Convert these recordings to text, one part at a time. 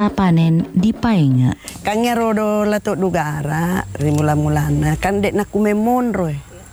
pesta panen di Paenga. Kang rodo lato dugara rimula-mulana kan dek nak kumemon roy.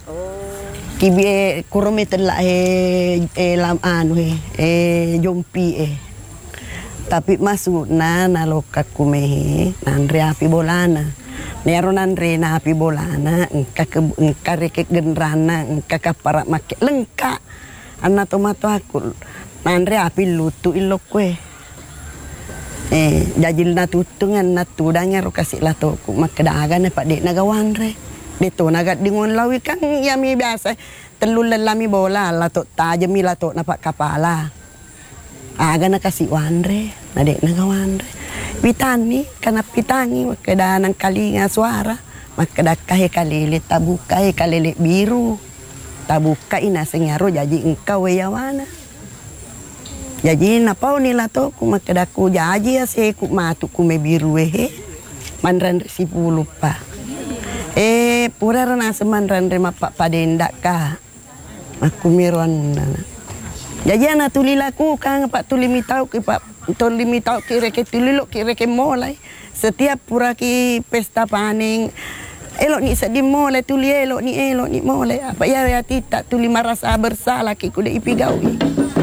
Kibi kurome tela lam anu jompi tapi masuk na nalokat kumehe nanre api bolana nero nanre na api bolana kareke genrana para make lengka anna tomato aku nanre api lutu ilokwe jajil na tutungan na tudangnya ro kasih lato ku makedagan pak dek nagawan re dito nagat dingon lawi kan yami biasa telul lelami bola lato tajami lato napak kapala aga na kasih wanre nadek nagawanre pitani kana pitangi makeda nang kalinga suara makeda kahe kalele tabuka kalele biru tabuka ina sengaro jaji engkau yawana jadi napau ni lato ku makeda ku jaji ase ku matu ku me biru manran si pulupa pura rana semanran rema pak padenda ka aku miruan jadi anak tuli laku kang pak tuli mitau ki pak tuli mitau kira ke tuli lo kira ke mulai setiap pura ki pesta panen elok ni sedih mulai tuli elok ni mulai apa ya tidak tuli merasa bersalah ki kuda ipigawi.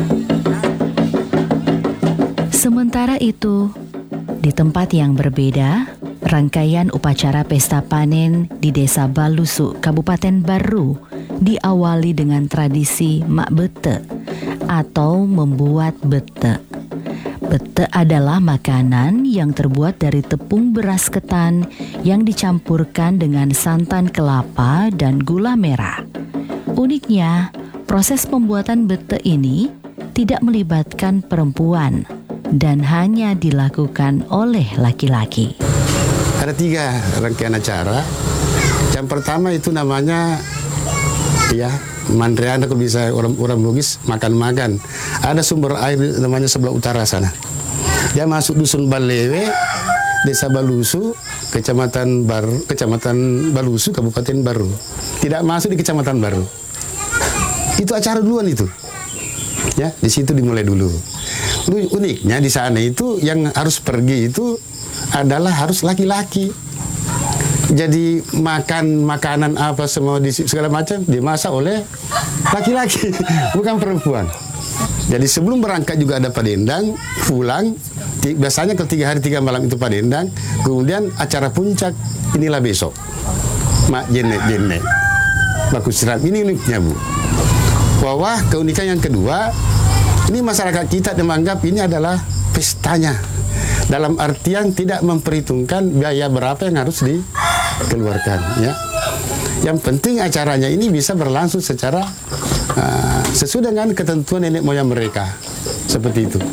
Sementara itu di tempat yang berbeda, rangkaian upacara pesta panen di Desa Balusu, Kabupaten Baru diawali dengan tradisi mak bete atau membuat bete. Bete adalah makanan yang terbuat dari tepung beras ketan yang dicampurkan dengan santan kelapa dan gula merah. Uniknya, proses pembuatan bete ini tidak melibatkan perempuan dan hanya dilakukan oleh laki-laki. Ada 3 rangkaian acara. Yang pertama itu namanya Mandriana, kalau bisa orang Bugis makan-makan. Ada sumber air namanya sebelah utara sana. Dia masuk dusun Balewe, Desa Balusu, Kecamatan Balusu, Kabupaten Baru. Tidak masuk di Kecamatan Baru. Itu acara duluan itu. Ya, di situ dimulai dulu. Uniknya di sana itu yang harus pergi itu adalah harus laki-laki. Jadi makanan apa semua segala macam dimasak oleh laki-laki, bukan perempuan. Jadi sebelum berangkat juga ada padendang, pulang biasanya ke 3 hari 3 malam itu padendang, kemudian acara puncak inilah besok. Mak jenek baku siram ini uniknya Bu. Bahwa keunikan yang kedua, ini masyarakat kita menganggap ini adalah pestanya. Dalam artian tidak memperhitungkan biaya berapa yang harus dikeluarkan, ya. Yang penting acaranya ini bisa berlangsung secara sesuai dengan ketentuan nenek moyang mereka, seperti itu.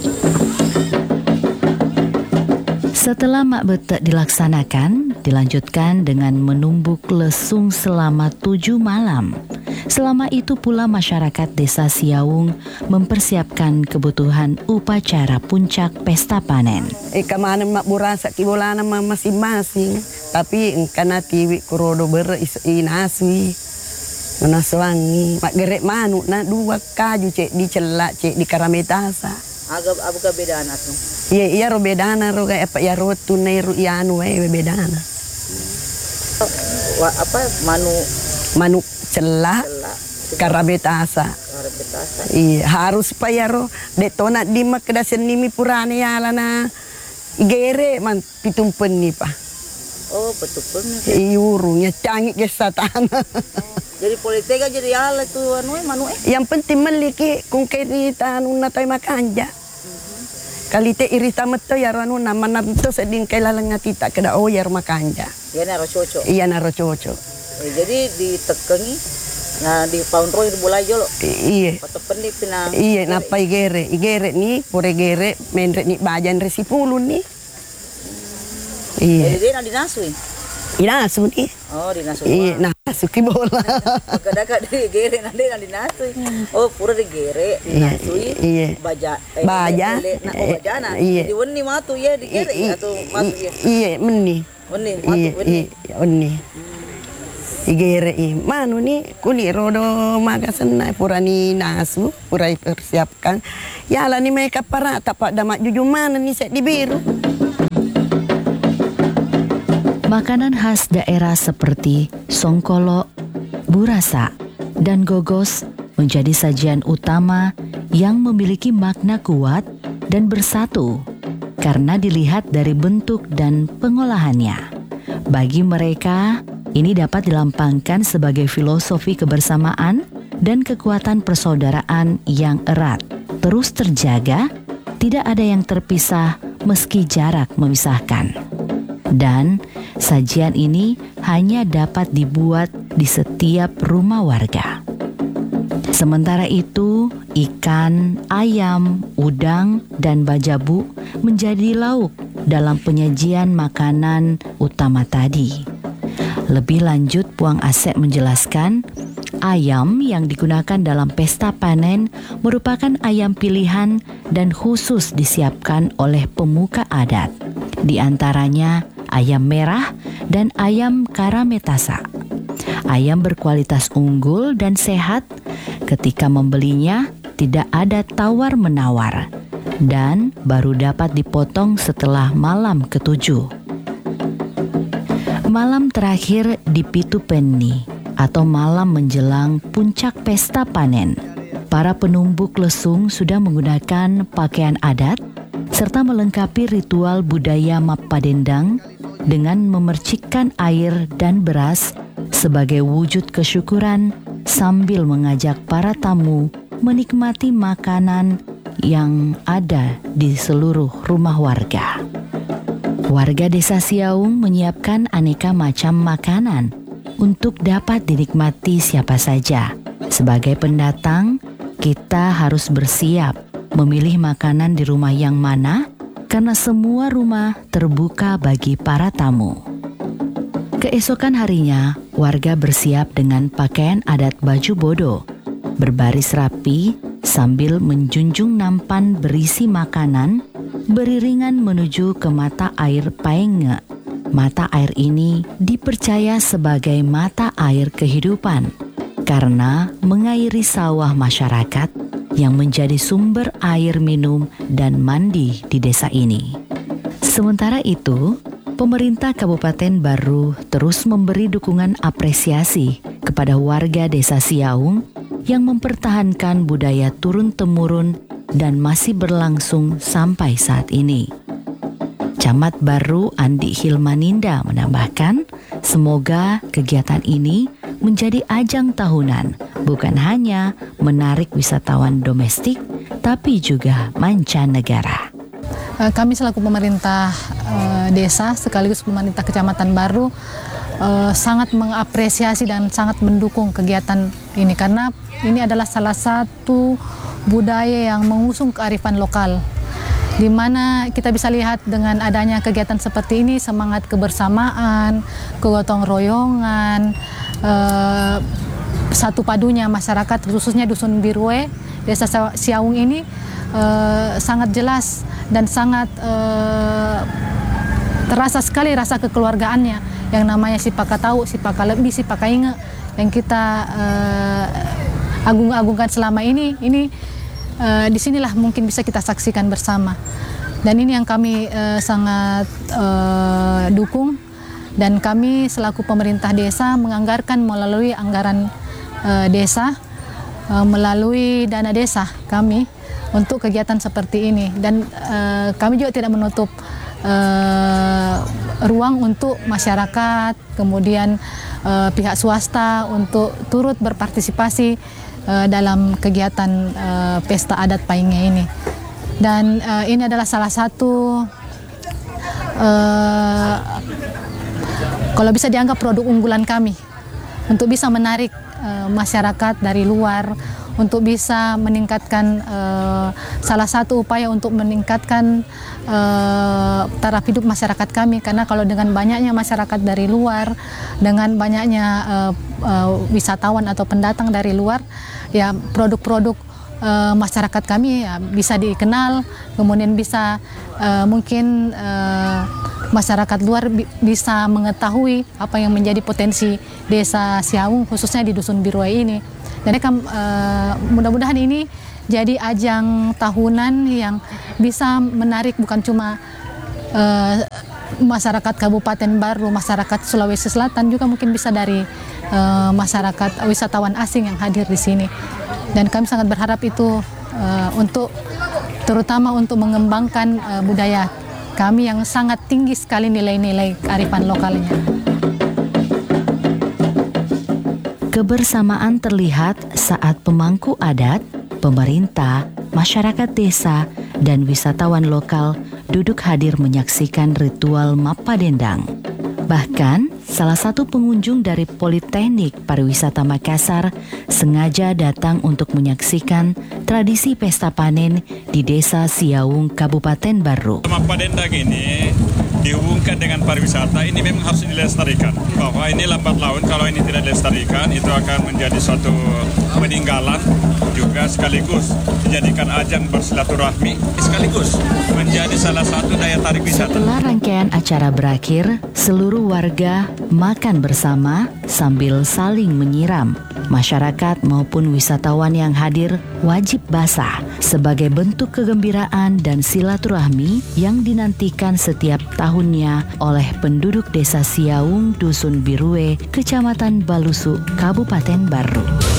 Setelah mak bete dilaksanakan, dilanjutkan dengan menumbuk lesung selama 7 malam. Selama itu pula masyarakat Desa Siaung mempersiapkan kebutuhan upacara puncak pesta panen. Kamana mak burasa kibolana masing-masing, tapi engkana tiwi kurodo inaswi, menaswangi, mak gerek manu na 2 kaju cek di celak cek di karametasa. Agak bedana tuh. Iya ro bedana ro kayak apa ya ro tunai ro ianu bedana. Manu celak karabetasa. Iya harus payaro detona di makdasen nimi purane yala na igere man pitumpen ni pa. Oh betul Iurunya canggih ke satana. Jadi politika jadi ala tuh manu Yang penting meliki kung kita anu natay makanja. Kalite irita meto ya anu nama nanto seding kailalang tita kada oyar makanja. Iya naro cocok. Iya naro cocok. Jadi ditekengi nah di paun roy bulai jolo. Iya. Patepen di pina. Iya napa igere ni pure gere menre ni bajan resi pulun ni. Iya. Jadi na dinasui. Inasu ni. Oh dinasui. Iya nasu ki bola. Kadang-kadang di gere nanti na dinasui. Oh pura di gere dinasui. Iya. Baja. Bajana. Iya. Di weni matu ya di gere atau matu ya. Iya meni. Weni matu weni. Iya weni. Igere manu ni kuli rodo magasan pura ni nasu pura persiapkan. Yala ni mereka para tapak damak jujuman ni set di biru. Makanan khas daerah seperti songkolok, burasa, dan gogos menjadi sajian utama yang memiliki makna kuat dan bersatu karena dilihat dari bentuk dan pengolahannya. Bagi mereka, ini dapat dilambangkan sebagai filosofi kebersamaan dan kekuatan persaudaraan yang erat, terus terjaga, tidak ada yang terpisah meski jarak memisahkan. Dan sajian ini hanya dapat dibuat di setiap rumah warga. Sementara itu, ikan, ayam, udang, dan bajabu menjadi lauk dalam penyajian makanan utama tadi. Lebih lanjut, Puang Asep menjelaskan, ayam yang digunakan dalam pesta panen merupakan ayam pilihan dan khusus disiapkan oleh pemuka adat. Di antaranya ayam merah dan ayam karametasa. Ayam berkualitas unggul dan sehat. Ketika membelinya, tidak ada tawar-menawar dan baru dapat dipotong setelah malam ke-7. Malam terakhir di Pitu Penni atau malam menjelang puncak pesta panen, para penumbuk lesung sudah menggunakan pakaian adat serta melengkapi ritual budaya Mappadendang dengan memercikkan air dan beras sebagai wujud kesyukuran sambil mengajak para tamu menikmati makanan yang ada di seluruh rumah warga. Warga Desa Siaung menyiapkan aneka macam makanan untuk dapat dinikmati siapa saja. Sebagai pendatang, kita harus bersiap memilih makanan di rumah yang mana karena semua rumah terbuka bagi para tamu. Keesokan harinya, warga bersiap dengan pakaian adat baju bodo, berbaris rapi sambil menjunjung nampan berisi makanan, beriringan menuju ke mata air Paenge. Mata air ini dipercaya sebagai mata air kehidupan karena mengairi sawah masyarakat yang menjadi sumber air minum dan mandi di desa ini. Sementara itu, pemerintah Kabupaten Baru terus memberi dukungan apresiasi kepada warga Desa Siaung yang mempertahankan budaya turun-temurun dan masih berlangsung sampai saat ini. Camat Baru Andi Hilmaninda menambahkan, semoga kegiatan ini menjadi ajang tahunan, bukan hanya menarik wisatawan domestik, tapi juga mancanegara. Kami selaku pemerintah desa sekaligus pemerintah Kecamatan Baru sangat mengapresiasi dan sangat mendukung kegiatan ini karena ini adalah salah satu budaya yang mengusung kearifan lokal, di mana kita bisa lihat dengan adanya kegiatan seperti ini semangat kebersamaan, kegotong royongan, satu padunya masyarakat khususnya Dusun Birue Desa Siaung ini sangat jelas dan sangat terasa sekali rasa kekeluargaannya yang namanya Sipaka Tahu, Sipaka Lebih, Sipaka Inge yang kita agung-agungkan selama ini disinilah mungkin bisa kita saksikan bersama. Dan ini yang kami sangat dukung, dan kami selaku pemerintah desa menganggarkan melalui anggaran desa, melalui dana desa kami untuk kegiatan seperti ini. Dan kami juga tidak menutup ruang untuk masyarakat, kemudian pihak swasta untuk turut berpartisipasi dalam kegiatan pesta adat Paenge ini. Dan ini adalah salah satu kalau bisa dianggap produk unggulan kami untuk bisa menarik masyarakat dari luar, untuk bisa meningkatkan salah satu upaya untuk meningkatkan taraf hidup masyarakat kami, karena kalau dengan banyaknya masyarakat dari luar, dengan banyaknya wisatawan atau pendatang dari luar, ya produk-produk masyarakat kami ya bisa dikenal, kemudian bisa mungkin masyarakat luar bisa mengetahui apa yang menjadi potensi Desa Siaung khususnya di Dusun Birue ini. Dan mudah-mudahan ini jadi ajang tahunan yang bisa menarik bukan cuma masyarakat Kabupaten Baru, masyarakat Sulawesi Selatan, juga mungkin bisa dari masyarakat wisatawan asing yang hadir di sini. Dan kami sangat berharap itu terutama untuk mengembangkan budaya kami yang sangat tinggi sekali nilai-nilai kearifan lokalnya. Kebersamaan terlihat saat pemangku adat, pemerintah, masyarakat desa, dan wisatawan lokal duduk hadir menyaksikan ritual Mapa Dendang. Bahkan, salah satu pengunjung dari Politeknik Pariwisata Makassar sengaja datang untuk menyaksikan tradisi pesta panen di Desa Siaung, Kabupaten Baru. Mapa Dendang ini dihubungkan dengan pariwisata, ini memang harus dilestarikan. Bahwa ini lambat laun kalau ini tidak dilestarikan, itu akan menjadi suatu peninggalan, juga sekaligus dijadikan ajang bersilaturahmi, sekaligus menjadi salah satu daya tarik wisata. Setelah rangkaian acara berakhir, seluruh warga makan bersama sambil saling menyiram. Masyarakat maupun wisatawan yang hadir wajib basah sebagai bentuk kegembiraan dan silaturahmi yang dinantikan setiap tahunnya oleh penduduk Desa Siaung, Dusun Birue, Kecamatan Balusu, Kabupaten Baru.